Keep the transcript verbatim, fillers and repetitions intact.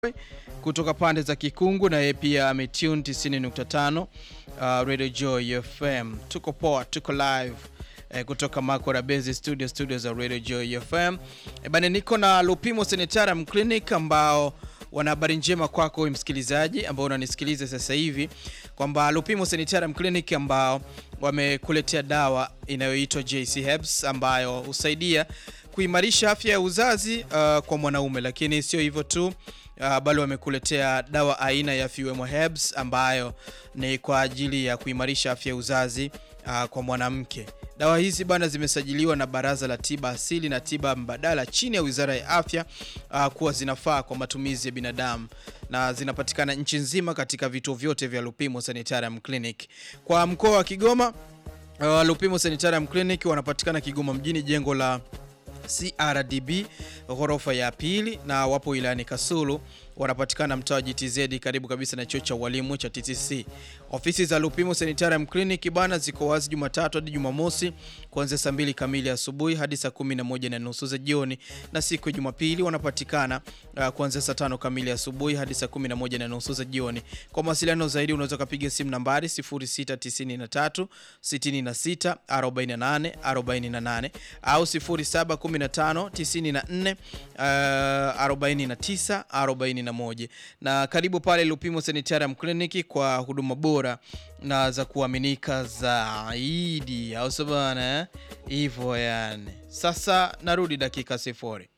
kutoka pande za Kikungu na yeye pia ametune tisini nukta tano uh, Radio Joy F M. Tuko poa, tuko live eh, kutoka Makora Base Studio Studio za Radio Joy F M. E bana, niko na Lupimo Sanitarium Clinic ambao wana habari njema kwako msikilizaji ambao unanisikiliza sasa hivi kwamba Lupimo Sanitarium Clinic ambao wamekuletea dawa inayoitwa J C Herbs ambayo husaidia kuimarisha afya ya uzazi uh, kwa mwanaume, lakini sio hivyo tu. Uh, bali wamekuletea dawa aina ya Fuemo Herbs ambayo ni kwa ajili ya kuimarisha afya ya uzazi uh, kwa mwanamke. Dawa hizi bana zimesajiliwa na Baraza la Tiba Asili na Tiba Mbadala chini ya Wizara ya Afya uh, kuwa zinafaa kwa matumizi ya binadamu na zinapatikana nchi nzima katika vituo vyote vya Lupimo Sanitarium Clinic. Kwa mkoa wa Kigoma, uh, Lupimo Sanitarium Clinic wanapatikana Kigoma mjini, jengo la C R D B ghorofa ya pili, na wapo wilayani Kasulu wanapatikana mtaa wa G T Z karibu kabisa na chuo cha walimu cha T T C. Ofisi za Lupimo Sanitarium Clinic bana ziko wazi Jumatatu hadi Jumamosi kuanzia saa mbili kamili asubuhi hadi saa kumi na moja na nusu za jioni, na siku ya Jumapili wanapatikana uh, kuanzia saa tano kamili asubuhi hadi saa kumi na moja na nusu za jioni. Kwa mawasiliano zaidi unaweza kupiga simu nambari sifuri sita tisa tatu sita sita arobaini na nane arobaini na nane au sifuri saba kumi na tano tisini na nne arobaini na tisa arobaini na moja. Na karibu pale Lupimo Sanitarium Clinic kwa huduma bora na za kuaminika zaidi, au sabana hivyo yani. Sasa narudi dakika sifuri.